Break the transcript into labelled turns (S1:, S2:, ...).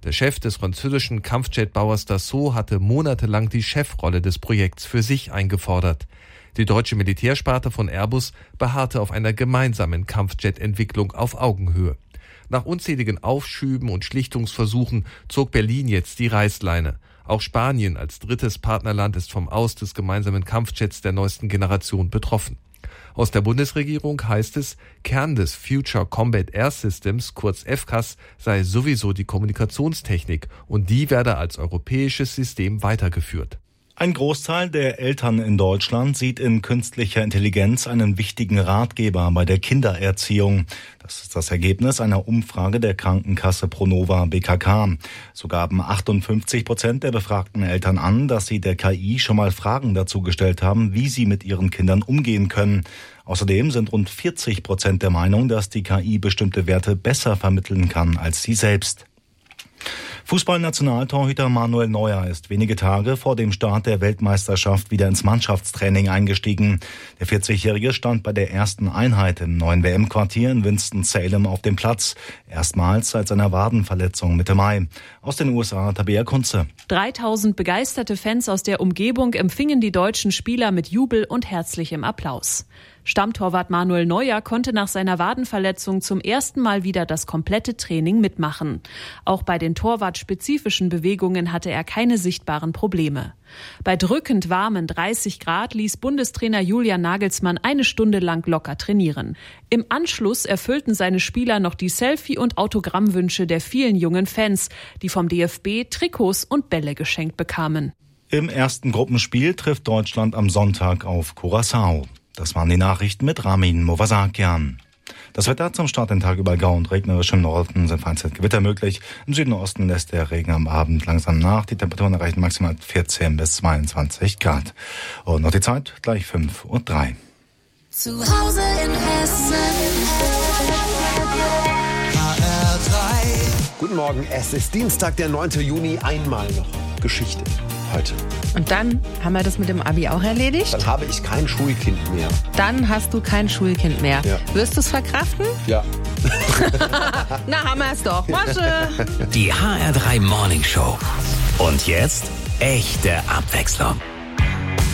S1: Der Chef des französischen Kampfjetbauers Dassault hatte monatelang die Chefrolle des Projekts für sich eingefordert. Die deutsche Militärsparte von Airbus beharrte auf einer gemeinsamen Kampfjet-Entwicklung auf Augenhöhe. Nach unzähligen Aufschüben und Schlichtungsversuchen zog Berlin jetzt die Reißleine. Auch Spanien als drittes Partnerland ist vom Aus des gemeinsamen Kampfjets der neuesten Generation betroffen. Aus der Bundesregierung heißt es, Kern des Future Combat Air Systems, kurz FCAS, sei sowieso die Kommunikationstechnik und die werde als europäisches System weitergeführt.
S2: Ein Großteil der Eltern in Deutschland sieht in künstlicher Intelligenz einen wichtigen Ratgeber bei der Kindererziehung. Das ist das Ergebnis einer Umfrage der Krankenkasse Pronova BKK. So gaben 58% der befragten Eltern an, dass sie der KI schon mal Fragen dazu gestellt haben, wie sie mit ihren Kindern umgehen können. Außerdem sind rund 40% der Meinung, dass die KI bestimmte Werte besser vermitteln kann als sie selbst. Fußballnationaltorhüter Manuel Neuer ist wenige Tage vor dem Start der Weltmeisterschaft wieder ins Mannschaftstraining eingestiegen. Der 40-Jährige stand bei der ersten Einheit im neuen WM-Quartier in Winston-Salem auf dem Platz. Erstmals seit seiner Wadenverletzung Mitte Mai. Aus den USA Tabea Kunze.
S3: 3000 begeisterte Fans aus der Umgebung empfingen die deutschen Spieler mit Jubel und herzlichem Applaus. Stammtorwart Manuel Neuer konnte nach seiner Wadenverletzung zum ersten Mal wieder das komplette Training mitmachen. Auch bei den torwartspezifischen Bewegungen hatte er keine sichtbaren Probleme. Bei drückend warmen 30 Grad ließ Bundestrainer Julian Nagelsmann eine Stunde lang locker trainieren. Im Anschluss erfüllten seine Spieler noch die Selfie- und Autogrammwünsche der vielen jungen Fans, die vom DFB Trikots und Bälle geschenkt bekamen.
S2: Im ersten Gruppenspiel trifft Deutschland am Sonntag auf Curaçao. Das waren die Nachrichten mit Ramin Movasakian. Das Wetter zum Start den Tag über grau und regnerisch. Im Norden sind vereinzelt Gewitter möglich. Im Süden und Osten lässt der Regen am Abend langsam nach. Die Temperaturen erreichen maximal 14 bis 22 Grad. Und noch die Zeit, gleich 5:03 Uhr.
S4: Zu Hause in Hessen.
S5: HR3. Guten Morgen, es ist Dienstag, der 9. Juni. Einmal noch Geschichte heute.
S6: Und dann haben wir das mit dem Abi auch erledigt?
S5: Dann habe ich kein Schulkind mehr.
S6: Dann hast du kein Schulkind mehr.
S5: Ja.
S6: Wirst du es verkraften?
S5: Ja.
S6: Na, haben wir es doch. Masche.
S7: Die HR3 Morning Show. Und jetzt echte Abwechslung.